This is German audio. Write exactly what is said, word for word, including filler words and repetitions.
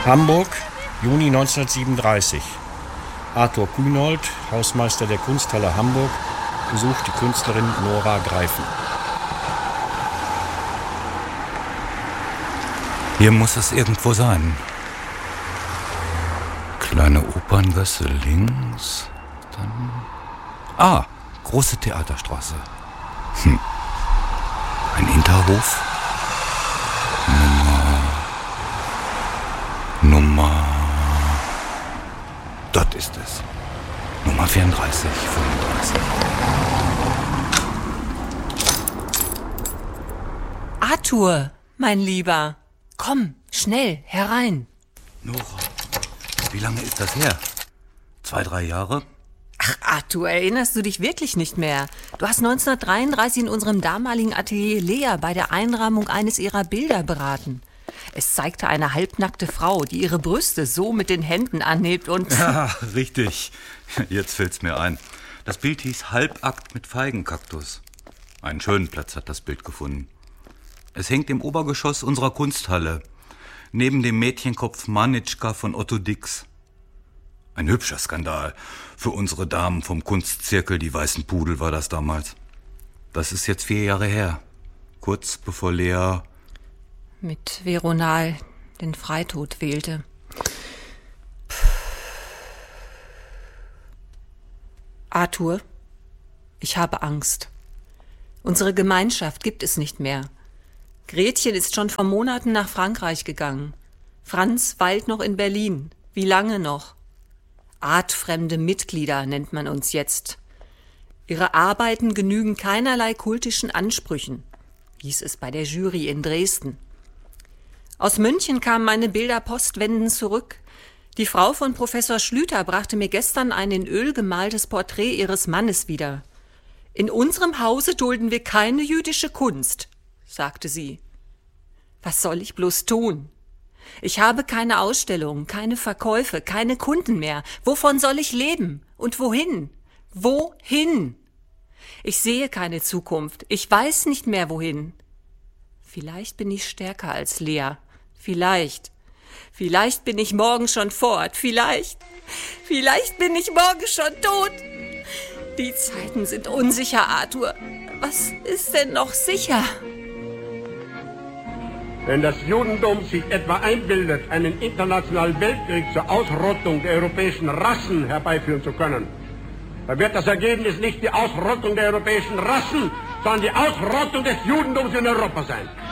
Hamburg, Juni neunzehnhundertsiebenunddreißig. Arthur Kühnold, Hausmeister der Kunsthalle Hamburg, besucht die Künstlerin Nora Greifen. Hier muss es irgendwo sein. Kleine Operngasse links, dann... Ah, große Theaterstraße. Hm. Ein Hinterhof. Nummer... Nummer... Dort ist es. Nummer vierunddreißig, fünfunddreißig. Arthur, mein Lieber, komm, schnell, herein. Nora, wie lange ist das her? Zwei, drei Jahre? Ach, Arthur, erinnerst du dich wirklich nicht mehr? Du hast neunzehnhundertdreiunddreißig in unserem damaligen Atelier Lea bei der Einrahmung eines ihrer Bilder beraten. Es zeigte eine halbnackte Frau, die ihre Brüste so mit den Händen anhebt und... Ja, richtig. Jetzt fällt's mir ein. Das Bild hieß Halbakt mit Feigenkaktus. Einen schönen Platz hat das Bild gefunden. Es hängt im Obergeschoss unserer Kunsthalle, neben dem Mädchenkopf Manitschka von Otto Dix. Ein hübscher Skandal. Für unsere Damen vom Kunstzirkel, die weißen Pudel, war das damals. Das ist jetzt vier Jahre her. Kurz bevor Lea... mit Veronal den Freitod wählte. Arthur, ich habe Angst. Unsere Gemeinschaft gibt es nicht mehr. Gretchen ist schon vor Monaten nach Frankreich gegangen. Franz weilt noch in Berlin. Wie lange noch? Artfremde Mitglieder nennt man uns jetzt. Ihre Arbeiten genügen keinerlei kultischen Ansprüchen, hieß es bei der Jury in Dresden. Aus München kamen meine Bilder postwendend zurück. Die Frau von Professor Schlüter brachte mir gestern ein in Öl gemaltes Porträt ihres Mannes wieder. In unserem Hause dulden wir keine jüdische Kunst, sagte sie. Was soll ich bloß tun? Ich habe keine Ausstellungen, keine Verkäufe, keine Kunden mehr. Wovon soll ich leben? Und wohin? Wohin? Ich sehe keine Zukunft. Ich weiß nicht mehr, wohin. Vielleicht bin ich stärker als Lea. Vielleicht. Vielleicht bin ich morgen schon fort. Vielleicht. Vielleicht bin ich morgen schon tot. Die Zeiten sind unsicher, Arthur. Was ist denn noch sicher? Wenn das Judentum sich etwa einbildet, einen internationalen Weltkrieg zur Ausrottung der europäischen Rassen herbeiführen zu können, dann wird das Ergebnis nicht die Ausrottung der europäischen Rassen, sondern die Ausrottung des Judentums in Europa sein.